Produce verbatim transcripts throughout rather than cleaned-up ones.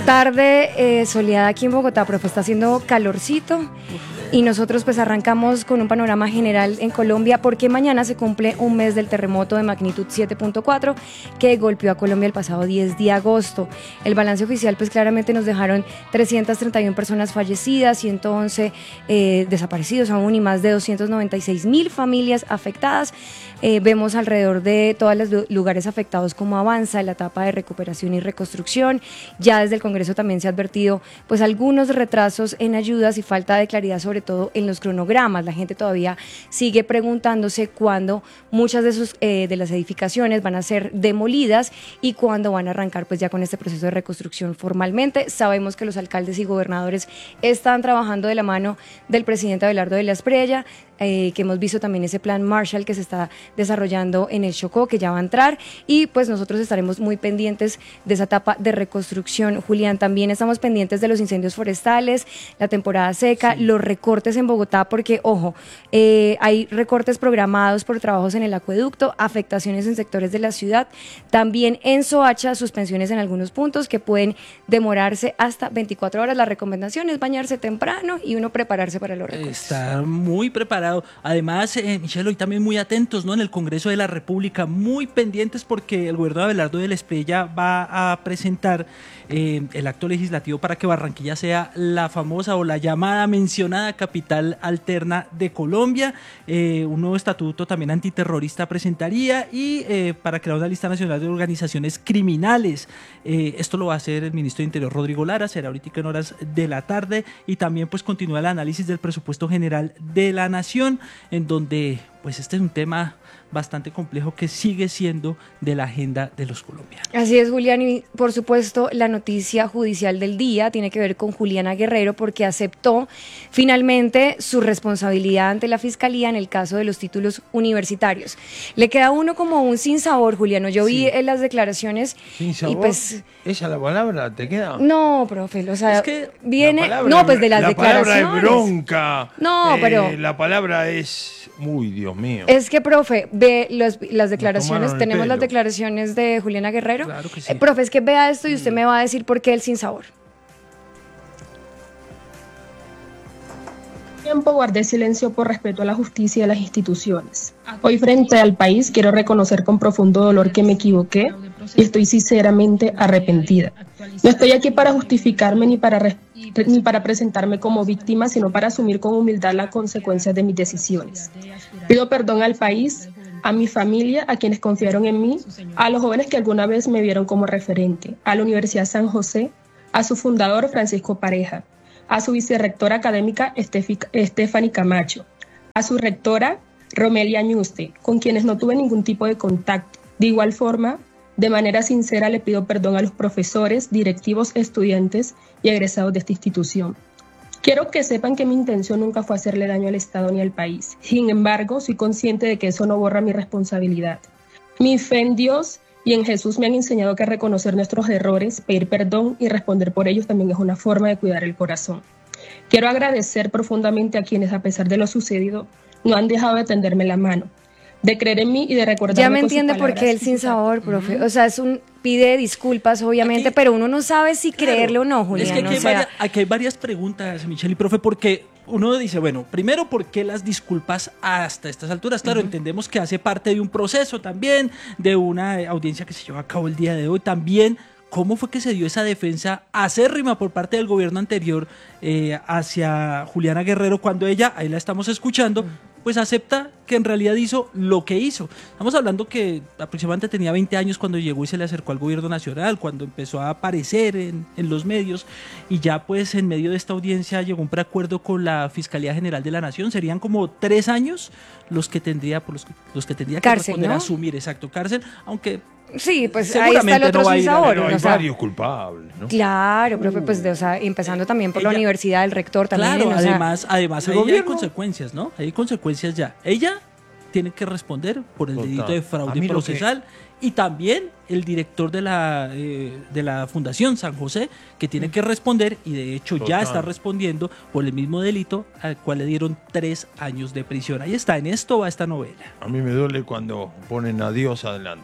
Tarde eh, soleada aquí en Bogotá, profe, está haciendo calorcito. Y nosotros pues arrancamos con un panorama general en Colombia porque mañana se cumple un mes del terremoto de magnitud siete punto cuatro que golpeó a Colombia el pasado diez de agosto. El balance oficial pues claramente nos dejaron trescientas treinta y una personas fallecidas, ciento once eh, desaparecidos aún y más de doscientos noventa y seis mil familias afectadas. Eh, vemos alrededor de todos los lugares afectados cómo avanza la etapa de recuperación y reconstrucción. Ya desde el Congreso también se ha advertido pues algunos retrasos en ayudas y falta de claridad sobre todo en los cronogramas. La gente todavía sigue preguntándose cuándo muchas de, sus, eh, de las edificaciones van a ser demolidas y cuándo van a arrancar pues ya con este proceso de reconstrucción formalmente. Sabemos que los alcaldes y gobernadores están trabajando de la mano del presidente Abelardo de la Espriella, Eh, que hemos visto también ese plan Marshall que se está desarrollando en el Chocó, que ya va a entrar, y pues nosotros estaremos muy pendientes de esa etapa de reconstrucción. Julián, también estamos pendientes de los incendios forestales, la temporada seca, sí. Los recortes en Bogotá, porque ojo, eh, hay recortes programados por trabajos en el acueducto, afectaciones en sectores de la ciudad, también en Soacha, suspensiones en algunos puntos que pueden demorarse hasta veinticuatro horas. La recomendación es bañarse temprano y uno prepararse para los recortes. Está muy preparado. Además, eh, Michelle, hoy también muy atentos, ¿no? En el Congreso de la República, muy pendientes porque el gobierno de Abelardo de la Espriella va a presentar eh, el acto legislativo para que Barranquilla sea la famosa o la llamada mencionada capital alterna de Colombia. Eh, un nuevo estatuto también antiterrorista presentaría y eh, para crear una lista nacional de organizaciones criminales. Eh, esto lo va a hacer el ministro de Interior, Rodrigo Lara, será ahorita en horas de la tarde, y también pues continúa el análisis del presupuesto general de la Nación, en donde pues este es un tema bastante complejo que sigue siendo de la agenda de los colombianos. Así es, Julián, y por supuesto la noticia judicial del día tiene que ver con Juliana Guerrero porque aceptó finalmente su responsabilidad ante la Fiscalía en el caso de los títulos universitarios. Le queda uno como un sinsabor, Juliano. Yo vi sí. en las declaraciones ¿Sin sabor? Y pues ¿Esa la palabra te queda? No, profe, o sea, es que viene palabra, no, pues de las la declaraciones. La palabra es bronca. No, eh, pero la palabra es, uy, Dios mío. Es que, profe, ve los, las declaraciones, tenemos las declaraciones de Juliana Guerrero. Claro que sí. Eh, profe, es que vea esto y usted mm. me va a decir por qué el sinsabor. Tiempo guardé silencio por respeto a la justicia y a las instituciones. Hoy frente al país quiero reconocer con profundo dolor que me equivoqué y estoy sinceramente arrepentida. No estoy aquí para justificarme ni para, ni para presentarme como víctima, sino para asumir con humildad las consecuencias de mis decisiones. Pido perdón al país, a mi familia, a quienes confiaron en mí, a los jóvenes que alguna vez me vieron como referente, a la Universidad San José, a su fundador Francisco Pareja, a su vicerrectora académica Stephanie Camacho, a su rectora Romelia Ñuste, con quienes no tuve ningún tipo de contacto. De igual forma, de manera sincera le pido perdón a los profesores, directivos, estudiantes y egresados de esta institución. Quiero que sepan que mi intención nunca fue hacerle daño al Estado ni al país. Sin embargo, soy consciente de que eso no borra mi responsabilidad. Mi fe en Dios y en Jesús me han enseñado que reconocer nuestros errores, pedir perdón y responder por ellos también es una forma de cuidar el corazón. Quiero agradecer profundamente a quienes, a pesar de lo sucedido, no han dejado de tenderme la mano, de creer en mí y de recordarme. Ya me entiende por qué el sinsabor, profe. O sea, es un pide disculpas, obviamente, aquí, pero uno no sabe si claro, creerle o no, Julián. Es que aquí, o hay sea, varias, aquí hay varias preguntas, Michelle y profe, porque uno dice, bueno, primero, ¿por qué las disculpas hasta estas alturas? Claro, uh-huh. entendemos que hace parte de un proceso también, de una audiencia que se llevó a cabo el día de hoy, también. ¿Cómo fue que se dio esa defensa acérrima por parte del gobierno anterior eh, hacia Juliana Guerrero cuando ella, ahí la estamos escuchando, pues acepta que en realidad hizo lo que hizo? Estamos hablando que aproximadamente tenía veinte años cuando llegó y se le acercó al gobierno nacional, cuando empezó a aparecer en, en los medios, y ya pues en medio de esta audiencia llegó un preacuerdo con la Fiscalía General de la Nación. Serían como tres años los que tendría, por los, los que tendría que cárcel, responder, ¿no? a asumir, exacto, cárcel, aunque... Sí, pues ahí está el otro no sinsabor. Pero hay o sea, varios culpables, ¿no? Claro, profe, pues de, o sea, empezando también por ella, la universidad, el rector también. Claro, o sea, además, además ahí hay consecuencias, ¿no? Hay consecuencias ya. Ella tiene que responder por el Total. delito de fraude procesal que... y también el director de la, eh, de la Fundación San José, que tiene que responder, y de hecho Total. ya está respondiendo por el mismo delito al cual le dieron tres años de prisión. Ahí está, en esto va esta novela. A mí me duele cuando ponen a Dios adelante.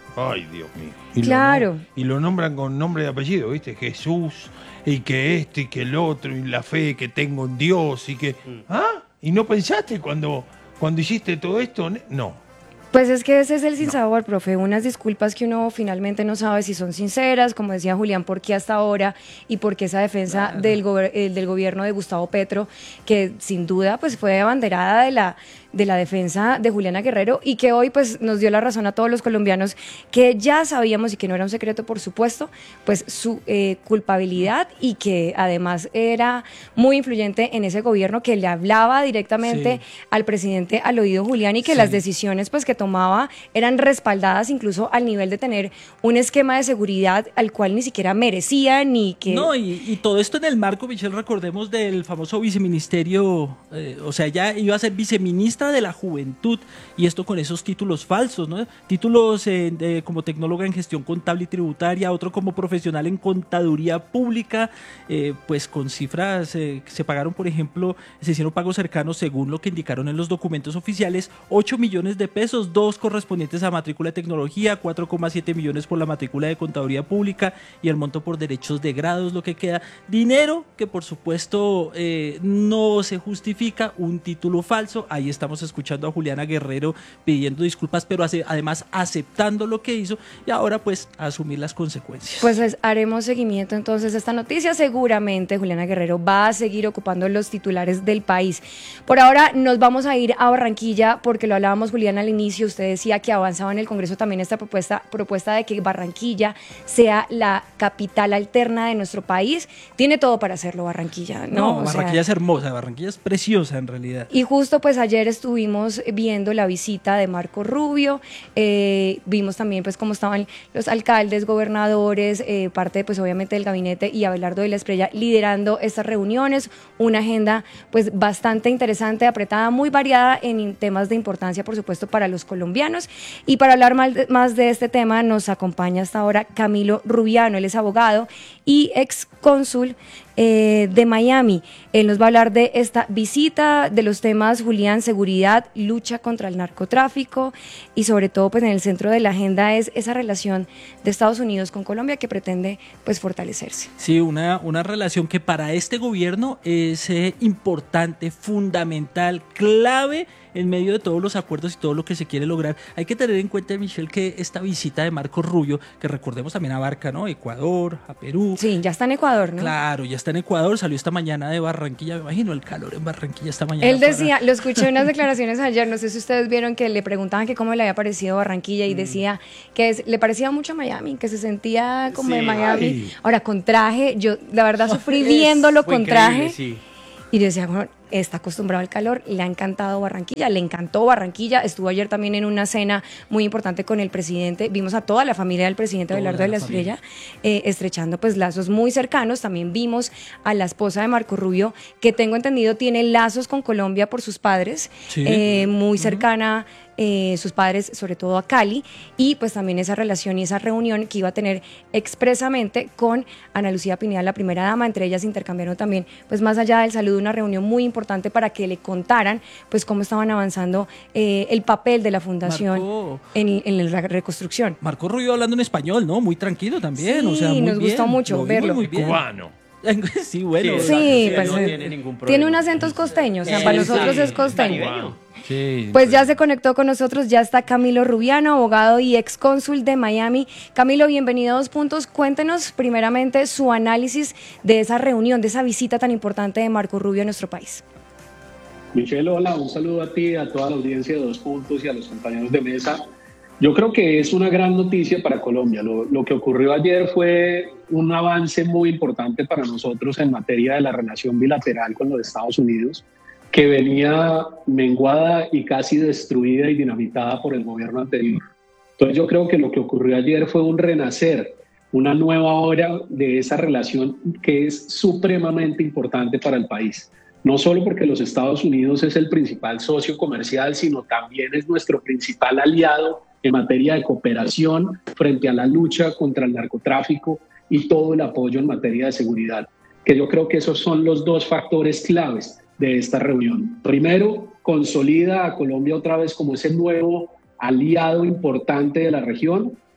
Ay, Dios mío. Y Claro. Lo, nom- y lo nombran con nombre y apellido, ¿viste? Jesús, y que este, y que el otro, y la fe que tengo en Dios, y que... ¿Ah? ¿Y no pensaste cuando, cuando hiciste todo esto? No. Pues es que ese es el sinsabor, profe, unas disculpas que uno finalmente no sabe si son sinceras, como decía Julián, por qué hasta ahora y por qué esa defensa Claro. del, gober- eh, del gobierno de Gustavo Petro, que sin duda pues fue abanderada de la, de la defensa de Juliana Guerrero y que hoy pues nos dio la razón a todos los colombianos que ya sabíamos y que no era un secreto, por supuesto, pues su eh, culpabilidad y que además era muy influyente en ese gobierno que le hablaba directamente Sí. al presidente al oído Julián y que Sí. las decisiones pues que tomaba eran respaldadas incluso al nivel de tener un esquema de seguridad al cual ni siquiera merecía ni que... No, y, y todo esto en el marco, Michelle, recordemos del famoso viceministerio, eh, o sea, ella iba a ser viceministra de la Juventud, y esto con esos títulos falsos, ¿no? Títulos eh, de- como tecnóloga en gestión contable y tributaria, otro como profesional en contaduría pública, eh, pues con cifras eh, que se pagaron, por ejemplo, se hicieron pagos cercanos, según lo que indicaron en los documentos oficiales, ocho millones de pesos, dos correspondientes a matrícula de tecnología, cuatro coma siete millones por la matrícula de contaduría pública y el monto por derechos de grados, lo que queda. Dinero que por supuesto eh, no se justifica, un título falso. Ahí estamos escuchando a Juliana Guerrero pidiendo disculpas, pero hace- además aceptando lo que hizo y ahora pues a asumir las consecuencias. Pues les haremos seguimiento entonces a esta noticia. Seguramente Juliana Guerrero va a seguir ocupando los titulares del país. Por ahora nos vamos a ir a Barranquilla porque lo hablábamos, Juliana, al inicio. Usted decía que avanzaba en el Congreso también esta propuesta, propuesta de que Barranquilla sea la capital alterna de nuestro país. Tiene todo para hacerlo Barranquilla, ¿no? No, O sea, Barranquilla es hermosa, Barranquilla es preciosa en realidad. y justo pues ayer estuvimos viendo la visita de Marco Rubio, eh, vimos también pues cómo estaban los alcaldes, gobernadores, eh, parte pues obviamente del gabinete y Abelardo de la Espriella liderando estas reuniones, una agenda pues bastante interesante, apretada, muy variada en temas de importancia por supuesto para los colombianos. Y para hablar más de, más de este tema nos acompaña hasta ahora Camilo Rubiano, él es abogado y ex cónsul eh, de Miami. Él nos va a hablar de esta visita, de los temas, Julián, seguridad, lucha contra el narcotráfico y sobre todo pues en el centro de la agenda es esa relación de Estados Unidos con Colombia que pretende pues fortalecerse. Sí, una, una relación que para este gobierno es eh, importante, fundamental, clave en medio de todos los acuerdos y todo lo que se quiere lograr. Hay que tener en cuenta, Michelle, que esta visita de Marco Rubio, que recordemos también abarca, ¿no? Ecuador, a Perú. Sí, ya está en Ecuador, ¿no? Claro, ya está en Ecuador, salió esta mañana de Barranquilla, me imagino el calor en Barranquilla esta mañana. Él para- decía, lo escuché en unas declaraciones ayer, no sé si ustedes vieron que le preguntaban que cómo le había parecido Barranquilla y decía que es- le parecía mucho a Miami, que se sentía como de Sí. Miami. Ay. Ahora, con traje, yo la verdad sufrí viéndolo Fue con increíble, traje. sí. Y yo decía, bueno, está acostumbrado al calor, le ha encantado Barranquilla, le encantó Barranquilla, estuvo ayer también en una cena muy importante con el presidente, vimos a toda la familia del presidente Toda Abelardo de la la Espriella, eh, estrechando pues lazos muy cercanos, también vimos a la esposa de Marco Rubio, que tengo entendido tiene lazos con Colombia por sus padres, Sí. eh, muy cercana, eh, sus padres, sobre todo a Cali, y pues también esa relación y esa reunión que iba a tener expresamente con Ana Lucía Pineda, la primera dama. Entre ellas intercambiaron también, pues más allá del saludo, una reunión muy importante para que le contaran pues cómo estaban avanzando eh, el papel de la fundación Marco- en, en la reconstrucción. Marco Rubio hablando en español, ¿no? Muy tranquilo también, Sí, o sea, muy nos bien, gustó mucho lo vimos verlo. muy bien. Cubano. Sí, bueno. Sí, Sí, Sí, pues no eh, tiene ningún problema. tiene un acento costeño, o sea, para Sí, nosotros sí, es costeño. caribeño. Sí, Pues ya se conectó con nosotros, ya está Camilo Rubiano, abogado y ex cónsul de Miami. Camilo, bienvenido a Dos Puntos. Cuéntenos primeramente su análisis de esa reunión, de esa visita tan importante de Marco Rubio a nuestro país. Michelle, hola, un saludo a ti, a toda la audiencia de Dos Puntos y a los compañeros de mesa. Yo creo que es una gran noticia para Colombia. Lo, lo que ocurrió ayer fue un avance muy importante para nosotros en materia de la relación bilateral con los Estados Unidos, que venía menguada y casi destruida y dinamitada por el gobierno anterior. Entonces yo creo que lo que ocurrió ayer fue un renacer, una nueva hora de esa relación que es supremamente importante para el país. No solo porque los Estados Unidos es el principal socio comercial, sino también es nuestro principal aliado en materia de cooperación frente a la lucha contra el narcotráfico y todo el apoyo en materia de seguridad, que yo creo que esos son los dos factores claves de esta reunión. Primero, consolida a Colombia otra vez como ese nuevo aliado importante de la región,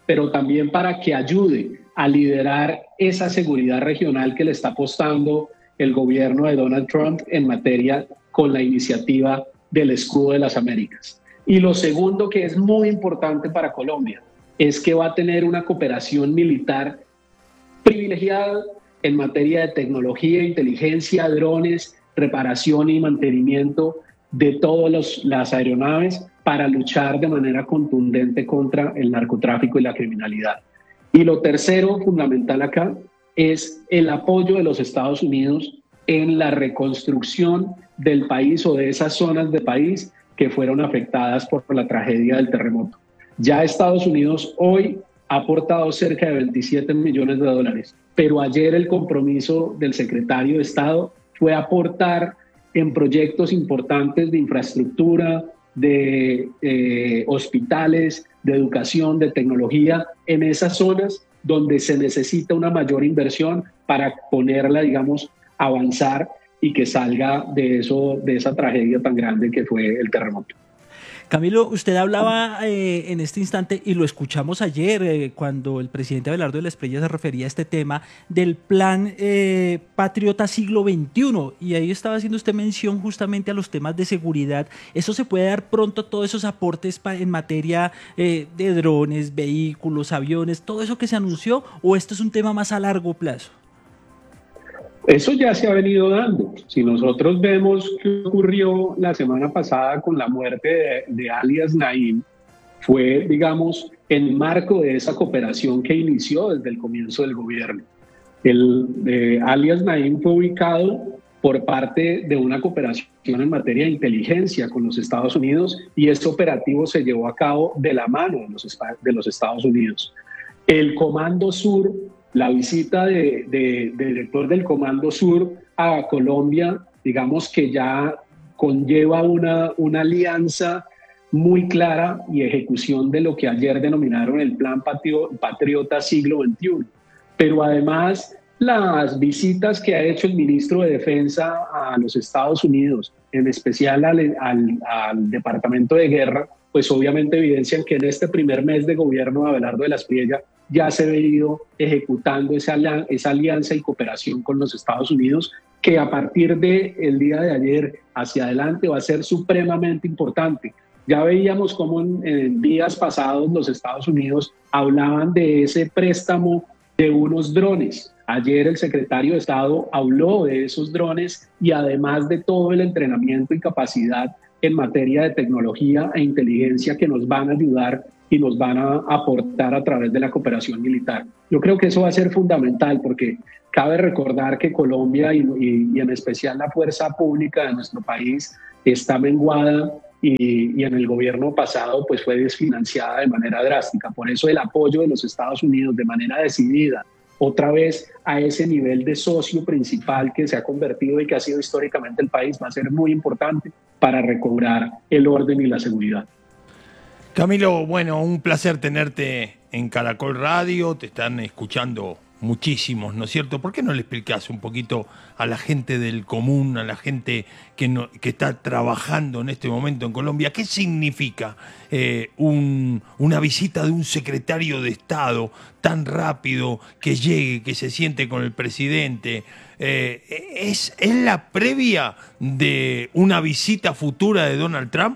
pero también para que ayude a liderar esa seguridad regional que le está apostando el gobierno de Donald Trump en materia con la iniciativa del Escudo de las Américas. Y lo segundo que es muy importante para Colombia es que va a tener una cooperación militar privilegiada en materia de tecnología, inteligencia, drones, reparación y mantenimiento de todas las aeronaves para luchar de manera contundente contra el narcotráfico y la criminalidad. Y lo tercero fundamental acá es el apoyo de los Estados Unidos en la reconstrucción del país o de esas zonas del país que fueron afectadas por la tragedia del terremoto. Ya Estados Unidos hoy ha aportado cerca de veintisiete millones de dólares, pero ayer el compromiso del secretario de Estado fue aportar en proyectos importantes de infraestructura, de eh, hospitales, de educación, de tecnología, en esas zonas donde se necesita una mayor inversión para ponerla, digamos, avanzar y que salga de eso, de esa tragedia tan grande que fue el terremoto. Camilo, usted hablaba eh, en este instante, y lo escuchamos ayer eh, cuando el presidente Abelardo de la Espriella se refería a este tema del plan eh, Patriota Siglo veintiuno, y ahí estaba haciendo usted mención justamente a los temas de seguridad. ¿Eso se puede dar pronto, todos esos aportes pa, en materia eh, de drones, vehículos, aviones, todo eso que se anunció, o esto es un tema más a largo plazo? Eso ya se ha venido dando. Si nosotros vemos qué ocurrió la semana pasada con la muerte de, de alias Naim, fue, digamos, en marco de esa cooperación que inició desde el comienzo del gobierno. El eh, alias Naim fue ubicado por parte de una cooperación en materia de inteligencia con los Estados Unidos, y este operativo se llevó a cabo de la mano de los, de los Estados Unidos. El Comando Sur, la visita de, de, de director del Comando Sur a Colombia, digamos que ya conlleva una, una alianza muy clara y ejecución de lo que ayer denominaron el Plan Patrio, Patriota Siglo veintiuno. Pero además, las visitas que ha hecho el ministro de Defensa a los Estados Unidos, en especial al, al, al Departamento de Guerra, pues obviamente evidencian que en este primer mes de gobierno de Abelardo de la Espriella ya se ha venido ejecutando esa, esa alianza y cooperación con los Estados Unidos, que a partir del día de ayer hacia adelante va a ser supremamente importante. Ya veíamos cómo en, en días pasados los Estados Unidos hablaban de ese préstamo de unos drones. Ayer el secretario de Estado habló de esos drones y además de todo el entrenamiento y capacidad en materia de tecnología e inteligencia que nos van a ayudar y nos van a aportar a través de la cooperación militar. Yo creo que eso va a ser fundamental porque cabe recordar que Colombia y, y, y en especial la fuerza pública de nuestro país está menguada y, y en el gobierno pasado pues fue desfinanciada de manera drástica. Por eso el apoyo de los Estados Unidos de manera decidida otra vez a ese nivel de socio principal que se ha convertido y que ha sido históricamente el país va a ser muy importante para recobrar el orden y la seguridad. Camilo, bueno, un placer tenerte en Caracol Radio, te están escuchando muchísimos, ¿no es cierto? ¿Por qué no le explicás un poquito a la gente del común, a la gente que, no, que está trabajando en este momento en Colombia, qué significa eh, un, una visita de un secretario de Estado tan rápido, que llegue, que se siente con el presidente? Eh, ¿es, ¿Es la previa de una visita futura de Donald Trump?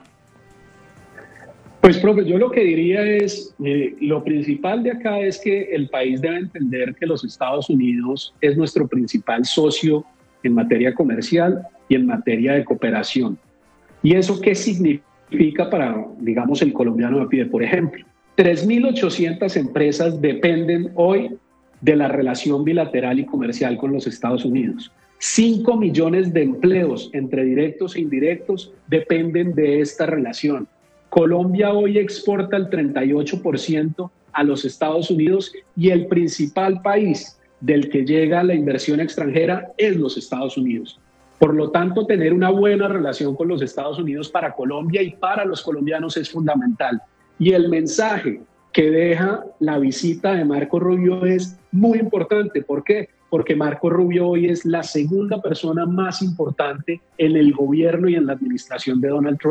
Pues, profe, yo lo que diría es, eh, lo principal de acá es que el país debe entender que los Estados Unidos es nuestro principal socio en materia comercial y en materia de cooperación. ¿Y eso qué significa para, digamos, el colombiano de pie? Por ejemplo, tres mil ochocientas empresas dependen hoy de la relación bilateral y comercial con los Estados Unidos. cinco millones de empleos entre directos e indirectos dependen de esta relación. Colombia hoy exporta el treinta y ocho por ciento a los Estados Unidos y el principal país del que llega la inversión extranjera es los Estados Unidos. Por lo tanto, tener una buena relación con los Estados Unidos para Colombia y para los colombianos es fundamental. Y el mensaje que deja la visita de Marco Rubio es muy importante. ¿Por qué? Porque Marco Rubio hoy es la segunda persona más importante en el gobierno y en la administración de Donald Trump.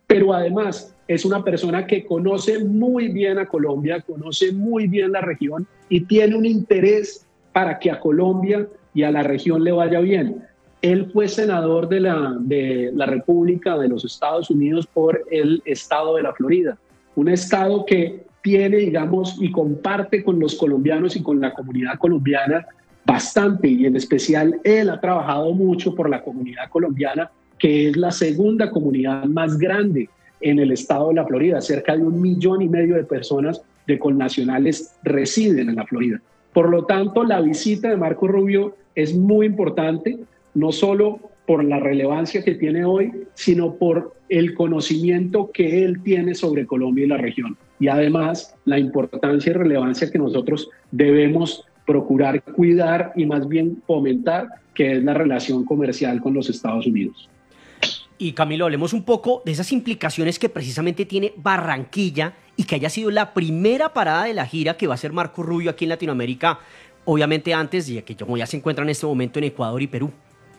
pero además es una persona que conoce muy bien a Colombia, conoce muy bien la región y tiene un interés para que a Colombia y a la región le vaya bien. Él fue senador de la, de la República de los Estados Unidos por el estado de la Florida, un estado que tiene, digamos, y comparte con los colombianos y con la comunidad colombiana bastante, y en especial él ha trabajado mucho por la comunidad colombiana, que es la segunda comunidad más grande en el estado de la Florida. Cerca de un millón y medio de personas de connacionales residen en la Florida. Por lo tanto, la visita de Marco Rubio es muy importante, no solo por la relevancia que tiene hoy, sino por el conocimiento que él tiene sobre Colombia y la región. Y además, la importancia y relevancia que nosotros debemos procurar cuidar y más bien fomentar, que es la relación comercial con los Estados Unidos. Y Camilo, hablemos un poco de esas implicaciones que precisamente tiene Barranquilla y que haya sido la primera parada de la gira que va a hacer Marco Rubio aquí en Latinoamérica, obviamente antes de que como ya se encuentra en este momento en Ecuador y Perú.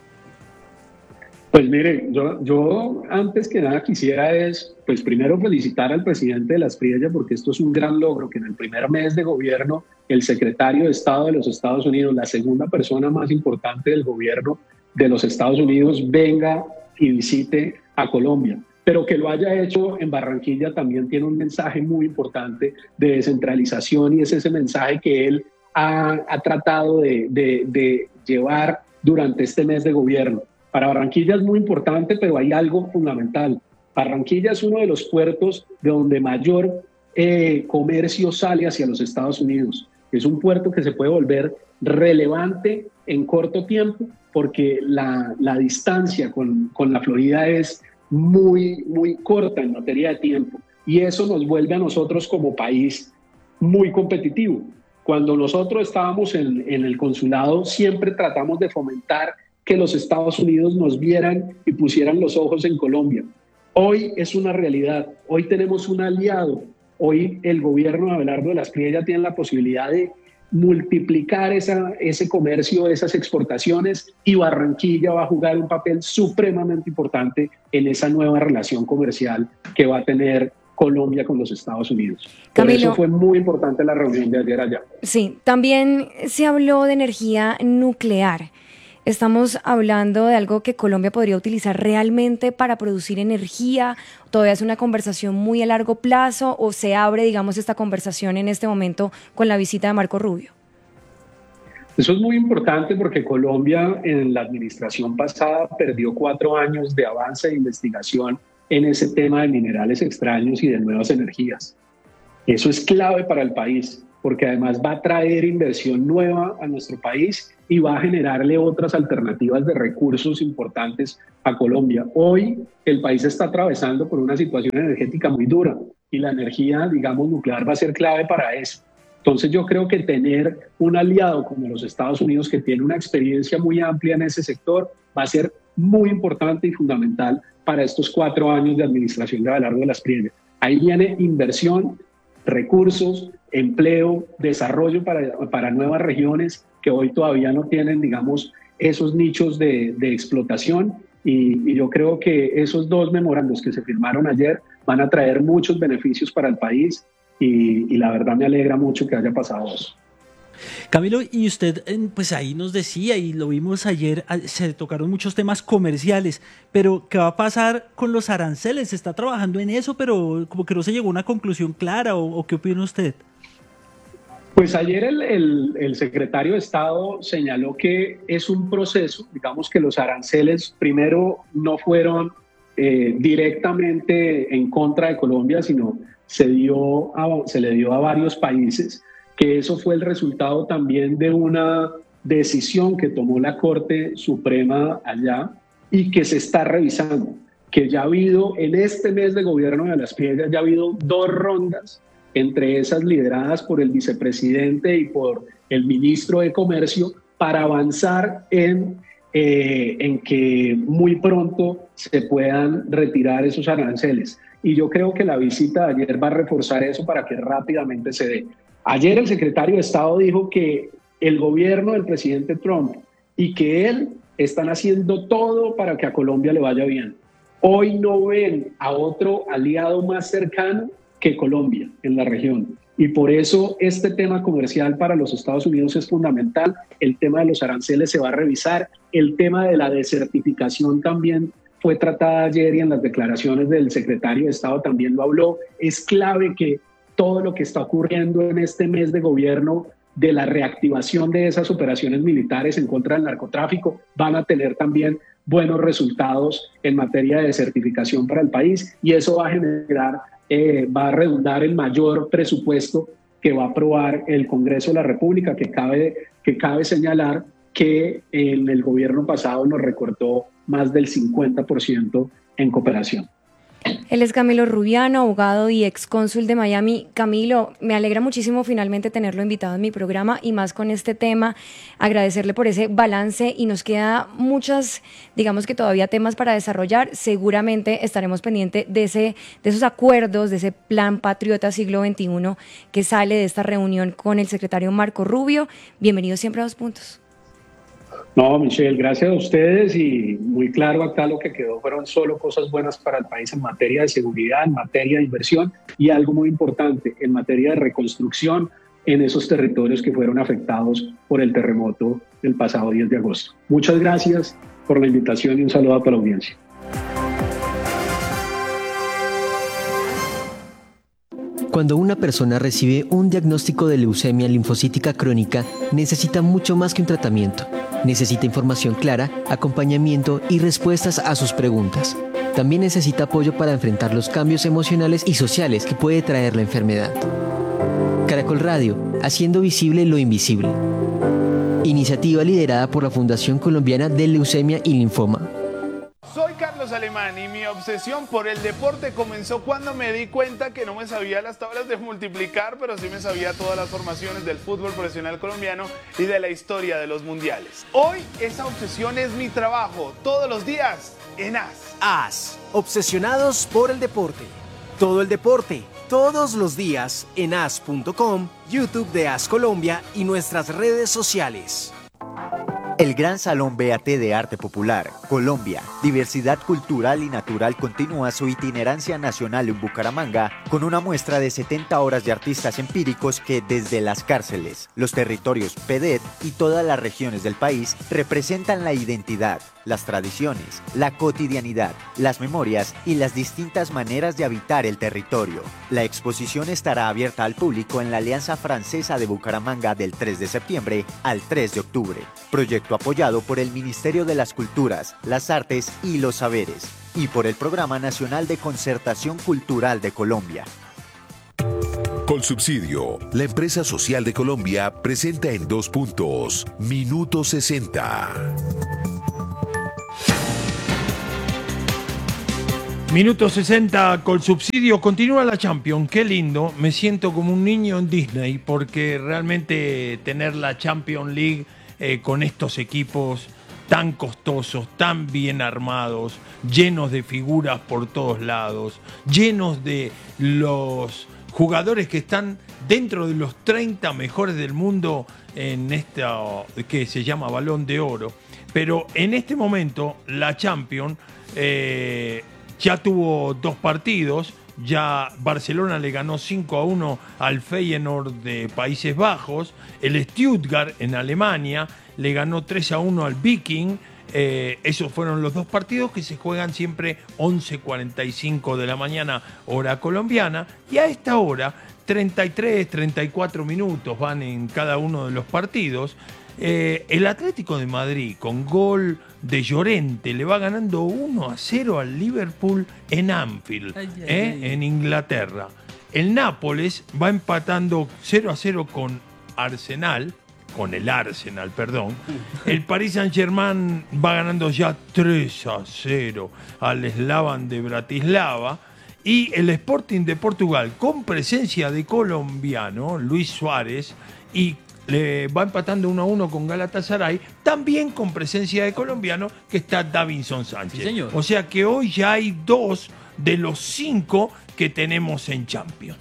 Pues mire, yo, yo antes que nada quisiera es, pues primero felicitar al presidente de la Espriella, porque esto es un gran logro, que en el primer mes de gobierno el secretario de Estado de los Estados Unidos, la segunda persona más importante del gobierno de los Estados Unidos, venga y visite a Colombia. Pero que lo haya hecho en Barranquilla también tiene un mensaje muy importante de descentralización, y es ese mensaje que él ha, ha tratado de, de, de llevar durante este mes de gobierno. Para Barranquilla es muy importante, pero hay algo fundamental. Barranquilla es uno de los puertos de donde mayor eh, comercio sale hacia los Estados Unidos. Es un puerto que se puede volver relevante en corto tiempo, porque la, la distancia con, con la Florida es muy, muy corta en materia de tiempo. Y eso nos vuelve a nosotros como país muy competitivo. Cuando nosotros estábamos en, en el consulado, siempre tratamos de fomentar que los Estados Unidos nos vieran y pusieran los ojos en Colombia. Hoy es una realidad, hoy tenemos un aliado, hoy el gobierno de Abelardo de la Espriella tiene la posibilidad de multiplicar esa, ese comercio, esas exportaciones, y Barranquilla va a jugar un papel supremamente importante en esa nueva relación comercial que va a tener Colombia con los Estados Unidos. Por Camilo, eso fue muy importante la reunión de ayer allá. Sí, también se habló de energía nuclear. Estamos hablando de algo que Colombia podría utilizar realmente para producir energía. ¿Todavía es una conversación muy a largo plazo o se abre, digamos, esta conversación en este momento con la visita de Marco Rubio? Eso es muy importante porque Colombia en la administración pasada perdió cuatro años de avance de investigación en ese tema de minerales extraños y de nuevas energías. Eso es clave para el país, porque además va a traer inversión nueva a nuestro país y va a generarle otras alternativas de recursos importantes a Colombia. Hoy el país está atravesando por una situación energética muy dura y la energía, digamos, nuclear va a ser clave para eso. Entonces yo creo que tener un aliado como los Estados Unidos, que tiene una experiencia muy amplia en ese sector, va a ser muy importante y fundamental para estos cuatro años de administración de Abelardo de la Espriella. Ahí viene inversión, recursos, empleo, desarrollo para, para nuevas regiones que hoy todavía no tienen, digamos, esos nichos de, de explotación, y, y yo creo que esos dos memorandos que se firmaron ayer van a traer muchos beneficios para el país, y, y la verdad me alegra mucho que haya pasado eso. Camilo, y usted pues ahí nos decía, y lo vimos ayer, se tocaron muchos temas comerciales, pero ¿qué va a pasar con los aranceles? ¿Se está trabajando en eso, pero como que no se llegó a una conclusión clara, o, o qué opina usted? Pues ayer el, el, el secretario de Estado señaló que es un proceso, digamos que los aranceles primero no fueron eh, directamente en contra de Colombia, sino se, dio a, se le dio a varios países, que eso fue el resultado también de una decisión que tomó la Corte Suprema allá y que se está revisando, que ya ha habido en este mes de gobierno de la Espriella, ya ha habido dos rondas, entre esas lideradas por el vicepresidente y por el ministro de Comercio, para avanzar en, eh, en que muy pronto se puedan retirar esos aranceles. Y yo creo que la visita de ayer va a reforzar eso para que rápidamente se dé. Ayer el secretario de Estado dijo que el gobierno del presidente Trump y que él están haciendo todo para que a Colombia le vaya bien. hoy no ven a otro aliado más cercano que Colombia en la región. Y por eso este tema comercial para los Estados Unidos es fundamental. El tema de los aranceles se va a revisar. El tema de la desertificación también fue tratada ayer y en las declaraciones del secretario de Estado también lo habló. Es clave que todo lo que está ocurriendo en este mes de gobierno de la reactivación de esas operaciones militares en contra del narcotráfico van a tener también buenos resultados en materia de desertificación para el país, y eso va a generar, eh, va a redundar en mayor presupuesto que va a aprobar el Congreso de la República, que cabe, que cabe señalar que en el gobierno pasado nos recortó más del cincuenta por ciento en cooperación. Él es Camilo Rubiano, abogado y ex cónsul de Miami. Camilo, me alegra muchísimo finalmente tenerlo invitado en mi programa y más con este tema, agradecerle por ese balance, y nos queda muchas, digamos que todavía temas para desarrollar. Seguramente estaremos pendientes de, ese, de esos acuerdos, de ese plan Patriota Siglo veintiuno que sale de esta reunión con el secretario Marco Rubio. Bienvenido siempre a Dos Puntos. No, Michelle, gracias a ustedes, y muy claro acá lo que quedó fueron solo cosas buenas para el país en materia de seguridad, en materia de inversión y algo muy importante, en materia de reconstrucción en esos territorios que fueron afectados por el terremoto del pasado diez de agosto. Muchas gracias por la invitación y un saludo a toda la audiencia. Cuando una persona recibe un diagnóstico de leucemia linfocítica crónica, necesita mucho más que un tratamiento. Necesita información clara, acompañamiento y respuestas a sus preguntas. También necesita apoyo para enfrentar los cambios emocionales y sociales que puede traer la enfermedad. Caracol Radio, haciendo visible lo invisible. Iniciativa liderada por la Fundación Colombiana de Leucemia y Linfoma. Soy Carlos Alemán y mi obsesión por el deporte comenzó cuando me di cuenta que no me sabía las tablas de multiplicar, pero sí me sabía todas las formaciones del fútbol profesional colombiano y de la historia de los mundiales. Hoy esa obsesión es mi trabajo, todos los días en A S. A S, obsesionados por el deporte. Todo el deporte, todos los días en A S punto com, YouTube de A S Colombia y nuestras redes sociales. El Gran Salón B A T de Arte Popular, Colombia, Diversidad Cultural y Natural continúa su itinerancia nacional en Bucaramanga con una muestra de setenta horas de artistas empíricos que desde las cárceles, los territorios P D E T y todas las regiones del país representan la identidad, las tradiciones, la cotidianidad, las memorias y las distintas maneras de habitar el territorio. La exposición estará abierta al público en la Alianza Francesa de Bucaramanga del tres de septiembre al tres de octubre. Proyecto apoyado por el Ministerio de las Culturas, las Artes y los Saberes y por el Programa Nacional de Concertación Cultural de Colombia. Colsubsidio, la empresa social de Colombia, presenta en Dos Puntos, Minuto sesenta. Minuto sesenta, Colsubsidio. Continúa la Champions, qué lindo. Me siento como un niño en Disney porque realmente tener la Champions League eh, con estos equipos tan costosos, tan bien armados, llenos de figuras por todos lados, llenos de los jugadores que están dentro de los treinta mejores del mundo en esta que se llama Balón de Oro. Pero en este momento la Champions eh, ya tuvo dos partidos. Ya Barcelona le ganó cinco a uno al Feyenoord de Países Bajos. El Stuttgart en Alemania le ganó tres a uno al Viking. Eh, esos fueron los dos partidos que se juegan siempre once cuarenta y cinco de la mañana, hora colombiana. Y a esta hora, treinta y tres, treinta y cuatro minutos van en cada uno de los partidos. Eh, el Atlético de Madrid, con gol de Llorente, le va ganando uno a cero al Liverpool en Anfield, ay, ay, eh, ay. en Inglaterra. El Nápoles va empatando cero a cero con Arsenal, con el Arsenal, perdón. El Paris Saint-Germain va ganando ya tres a cero al Slavan de Bratislava. Y el Sporting de Portugal, con presencia de colombiano Luis Suárez, y le va empatando uno a uno con Galatasaray, también con presencia de colombiano, que está Davinson Sánchez. Sí, señor. O sea que hoy ya hay dos de los cinco que tenemos en Champions.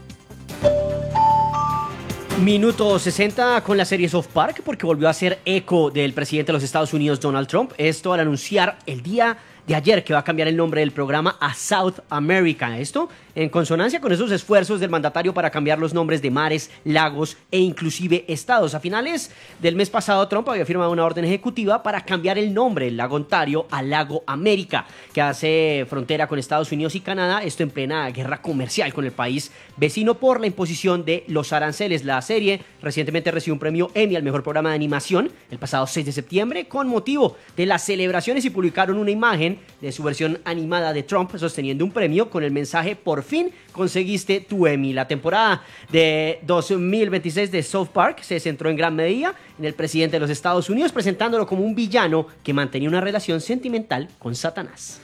Minuto sesenta con la serie South Park, porque volvió a hacer eco del presidente de los Estados Unidos, Donald Trump. Esto al anunciar el día de ayer que va a cambiar el nombre del programa a South America. Esto en consonancia con esos esfuerzos del mandatario para cambiar los nombres de mares, lagos e inclusive estados. A finales del mes pasado, Trump había firmado una orden ejecutiva para cambiar el nombre del lago Ontario a Lago América, que hace frontera con Estados Unidos y Canadá, esto en plena guerra comercial con el país vecino por la imposición de los aranceles. La serie recientemente recibió un premio Emmy al mejor programa de animación el pasado seis de septiembre con motivo de las celebraciones, y publicaron una imagen de su versión animada de Trump sosteniendo un premio con el mensaje: por fin conseguiste tu Emmy. La temporada de dos mil veintiséis de South Park se centró en gran medida en el presidente de los Estados Unidos, presentándolo como un villano que mantenía una relación sentimental con Satanás.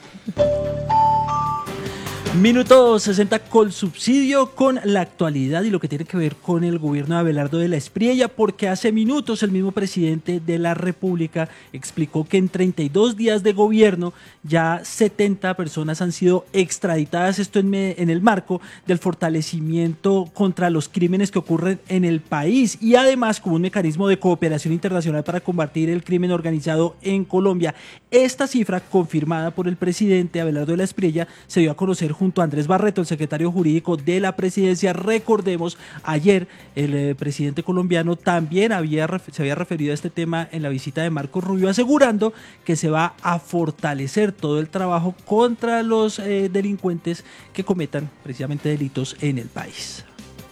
Minuto sesenta con subsidio, con la actualidad y lo que tiene que ver con el gobierno de Abelardo de la Espriella, porque hace minutos el mismo presidente de la República explicó que en treinta y dos días de gobierno ya setenta personas han sido extraditadas, esto en, me, en el marco del fortalecimiento contra los crímenes que ocurren en el país, y además como un mecanismo de cooperación internacional para combatir el crimen organizado en Colombia. Esta cifra, confirmada por el presidente Abelardo de la Espriella, se dio a conocer junto a Andrés Barreto, el secretario jurídico de la presidencia. Recordemos, ayer el eh, presidente colombiano también había, se había referido a este tema en la visita de Marco Rubio, asegurando que se va a fortalecer todo el trabajo contra los eh, delincuentes que cometan precisamente delitos en el país.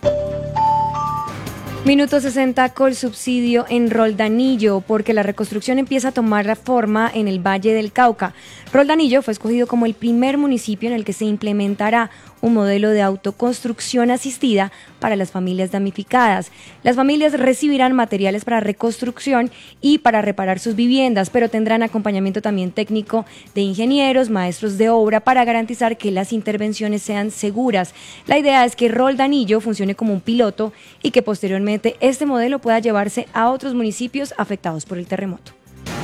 Minuto sesenta con subsidio en Roldanillo, porque la reconstrucción empieza a tomar forma en el Valle del Cauca. Roldanillo fue escogido como el primer municipio en el que se implementará un modelo de autoconstrucción asistida para las familias damnificadas. Las familias recibirán materiales para reconstrucción y para reparar sus viviendas, pero tendrán acompañamiento también técnico de ingenieros, maestros de obra, para garantizar que las intervenciones sean seguras. La idea es que Roldanillo funcione como un piloto y que posteriormente este modelo pueda llevarse a otros municipios afectados por el terremoto.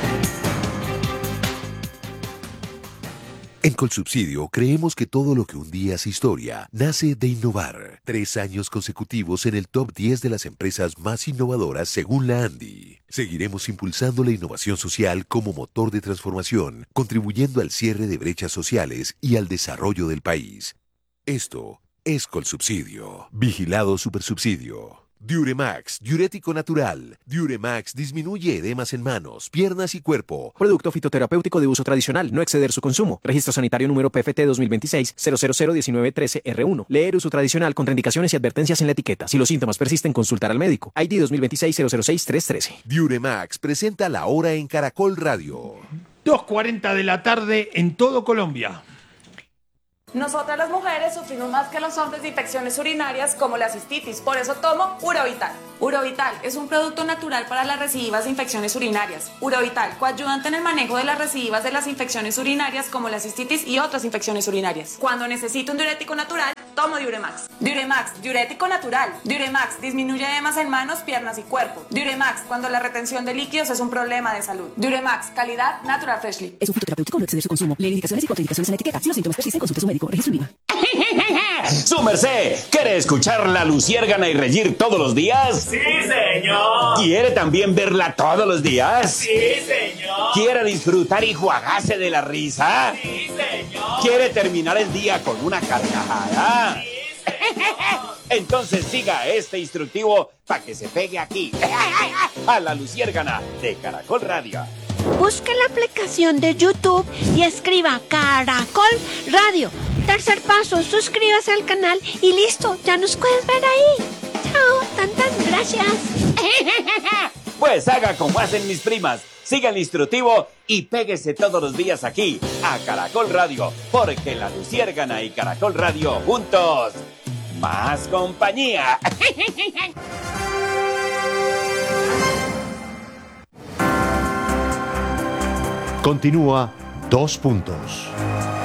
En Colsubsidio creemos que todo lo que un día es historia nace de innovar. Tres años consecutivos en el top diez de las empresas más innovadoras según la ANDI. Seguiremos impulsando la innovación social como motor de transformación, contribuyendo al cierre de brechas sociales y al desarrollo del país. Esto es Colsubsidio. Vigilado Supersubsidio. Diuremax, diurético natural. Diuremax disminuye edemas en manos, piernas y cuerpo. Producto fitoterapéutico de uso tradicional, no exceder su consumo. Registro sanitario número P F T dos mil veintiséis cero cero cero diecinueve trece R uno. Leer uso tradicional, contraindicaciones y advertencias en la etiqueta. Si los síntomas persisten, consultar al médico. I D dos mil veintiséis cero cero seis tres trece. Diuremax presenta la hora en Caracol Radio. dos cuarenta de la tarde en todo Colombia. Nosotras las mujeres sufrimos más que los hombres de infecciones urinarias como la cistitis, por eso tomo Urovital. Urovital es un producto natural para las recidivas de infecciones urinarias. Urovital, coayudante en el manejo de las recidivas de las infecciones urinarias como la cistitis y otras infecciones urinarias. Cuando necesito un diurético natural, tomo Diuremax. Diuremax, diurético natural. Diuremax disminuye edemas en manos, piernas y cuerpo. Diuremax, cuando la retención de líquidos es un problema de salud. Diuremax, calidad Natural Freshly. Es un fitoterapéutico, no exceder su consumo. Lee indicaciones y contraindicaciones en la etiqueta. Si los síntomas persisten, consulte a su médico. Registro INVIMA. ¡Su merced! ¿Quiere escuchar la Luciérgana y reír todos los días? ¡Sí, señor! ¿Quiere también verla todos los días? ¡Sí, señor! ¿Quiere disfrutar y juagarse de la risa? ¡Sí, señor! ¿Quiere terminar el día con una carcajada? ¡Sí, señor! Entonces siga este instructivo para que se pegue aquí, a la Luciérgana de Caracol Radio. Busque la aplicación de YouTube y escriba Caracol Radio. Tercer paso, suscríbase al canal y listo, ya nos puedes ver ahí. Chao, tantas gracias. Pues haga como hacen mis primas, siga el instructivo y péguese todos los días aquí, a Caracol Radio, porque la Luciérgana y Caracol Radio juntos, más compañía. Continúa Dos Puntos.